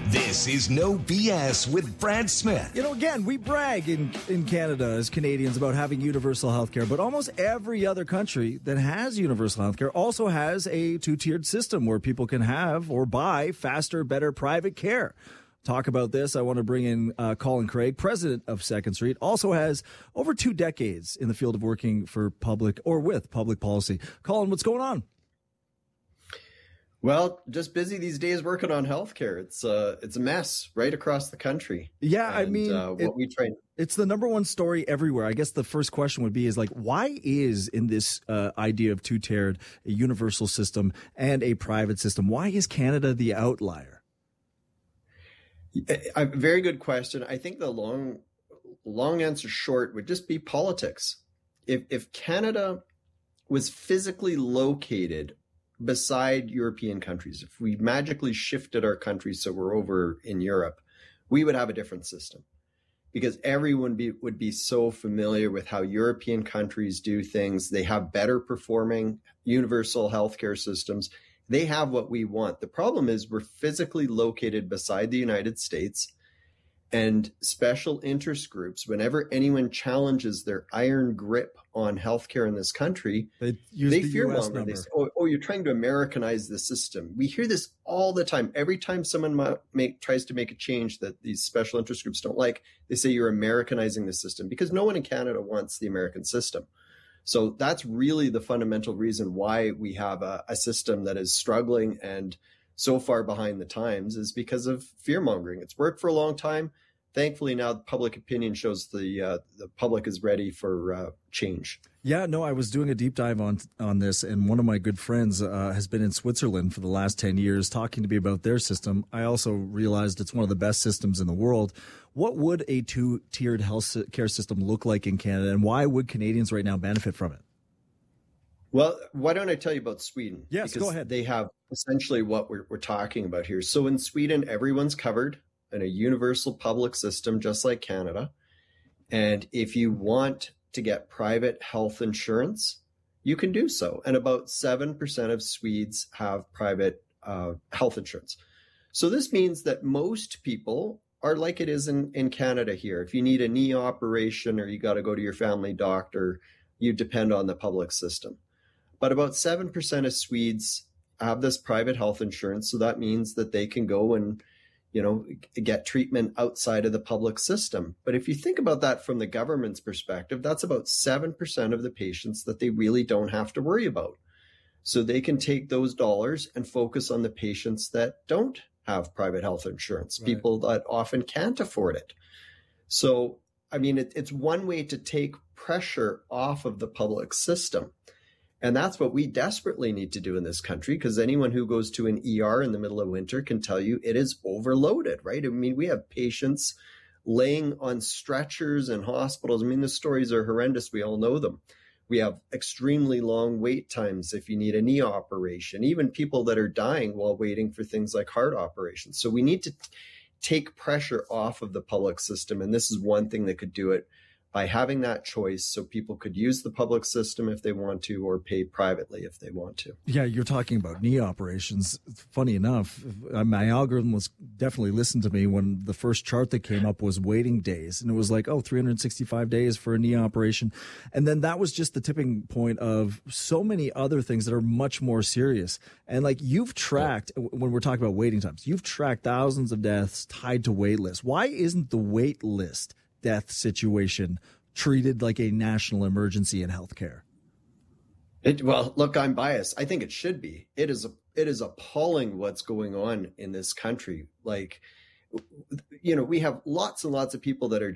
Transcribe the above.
This is No BS with Brad Smith. You know, again, we brag in Canada as Canadians about having universal health care, but almost every other country that has universal health care also has a two-tiered system where people can have or buy faster, better private care. Talk about this. I want to bring in Colin Craig, president of Second Street, also has over 2 decades in the field of working for public or with public policy. Colin, what's going on? Well, just busy these days working on healthcare. It's a mess right across the country. Yeah, I mean, it's the number one story everywhere. I guess the first question would be is like, why is in this idea of two-tiered, a universal system and a private system, why is Canada the outlier? A very good question. I think the long answer short would just be politics. If Canada was physically located beside European countries, if we magically shifted our country so we're over in Europe, we would have a different system because everyone would be so familiar with how European countries do things. They have better performing universal healthcare systems. They have what we want. The problem is we're physically located beside the United States, and special interest groups, whenever anyone challenges their iron grip on healthcare in this country, they fearmonger. They say, oh, you're trying to Americanize the system. We hear this all the time. Every time someone tries to make a change that these special interest groups don't like, they say you're Americanizing the system because no one in Canada wants the American system. So that's really the fundamental reason why we have a system that is struggling and so far behind the times is because of fear mongering. It's worked for a long time. Thankfully, now public opinion shows the public is ready for change. Yeah, no, I was doing a deep dive on this, and one of my good friends has been in Switzerland for the last 10 years talking to me about their system. I also realized it's one of the best systems in the world. What would a two-tiered health care system look like in Canada, and why would Canadians right now benefit from it? Well, why don't I tell you about Sweden? Yes, because go ahead. They have essentially what we're talking about here. So in Sweden, everyone's covered in a universal public system, just like Canada. And if you want to get private health insurance, you can do so. And about 7% of Swedes have private health insurance. So this means that most people are like it is in Canada here. If you need a knee operation or you got to go to your family doctor, you depend on the public system. But about 7% of Swedes have this private health insurance. So that means that they can go and, get treatment outside of the public system. But if you think about that from the government's perspective, that's about 7% of the patients that they really don't have to worry about. So they can take those dollars and focus on the patients that don't have private health insurance, right. People that often can't afford it. So, I mean, it's one way to take pressure off of the public system. And that's what we desperately need to do in this country, because anyone who goes to an ER in the middle of winter can tell you it is overloaded, right? I mean, we have patients laying on stretchers in hospitals. I mean, the stories are horrendous. We all know them. We have extremely long wait times if you need a knee operation, even people that are dying while waiting for things like heart operations. So we need to take pressure off of the public system. And this is one thing that could do it, by having that choice so people could use the public system if they want to or pay privately if they want to. Yeah, you're talking about knee operations. Funny enough, my algorithm was definitely listened to me when the first chart that came up was waiting days. And it was like, 365 days for a knee operation. And then that was just the tipping point of so many other things that are much more serious. And like you've tracked, when we're talking about waiting times, you've tracked thousands of deaths tied to wait lists. Why isn't the wait list death situation treated like a national emergency in healthcare? Well, look, I'm biased. I think it should be. It is appalling what's going on in this country. Like, we have lots and lots of people that are